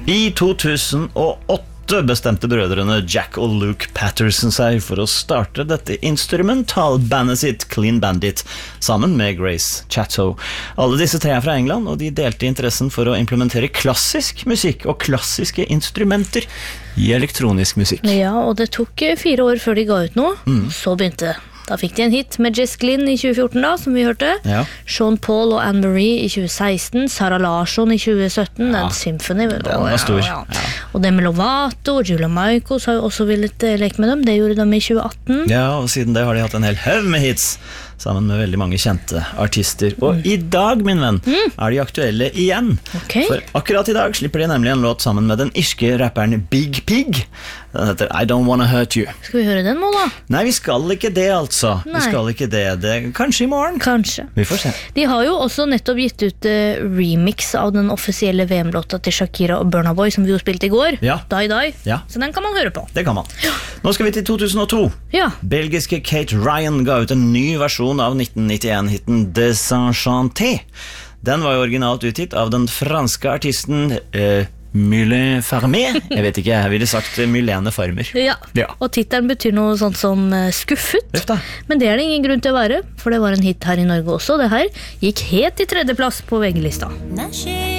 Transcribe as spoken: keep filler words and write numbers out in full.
I to tusen og åtte bestemte brødrene Jack og Luke Patterson seg for å starte dette instrumentalbandet sitt Clean Bandit sammen med Grace Chatto. Alle disse tre er fra England, og de delte interessen for å implementere klassisk musikk og klassiske instrumenter i elektronisk musikk. Ja, og det tok fire år før de ga ut noe. Mm. Så begynte det. Da fikk de en hit med Jess Glynn i tjue fjorten da, som vi hørte. Ja. Sean Paul og Anne-Marie i tjue seksten. Sarah Larsson i tjue sytten. Ja. Den Symphony. Den var stor. Ja, ja. Ja. Og Demi Lovato og Julia Michaels har jo også villet leke med dem. Det gjorde de i tjue atten. Ja, og siden det har de hatt en hel haug med hits, sammen med veldig mange kjente artister. Og mm. i dag, min venn, mm. er de aktuelle igjen. Okay. For akkurat i dag slipper de nemlig en låt sammen med den irske rapperen Big Pig. Den heter I Don't Wanna Hurt You. Skal vi høre den nå da? Nei, vi skal ikke det altså. Nei. Vi skal ikke det. det. Kanskje i morgen. Kanskje. Vi får se. De har jo også nettopp gitt ut uh, remix av den offisielle V M-låta til Shakira og Burna Boy, som vi jo spilte i går. Ja. Die Die. Ja. Så den kan man høre på. Det kan man. Ja. Nå skal vi til to tusen og to. Ja. Belgiske Kate Ryan ga ut en ny versjon av nitten nittien-hitten Desenchanté. Den var jo originalt utgitt av den franske artisten uh, Mylène Farmer. Jeg vet ikke, jeg ville sagt Mylène Farmer. Ja, ja. Og titelen betyr noe sånt som uh, skuffet. Efter. Men det er det ingen grunn til å være, for det var en hit her i Norge også. Det her gikk helt i tredje plass på V G-lista.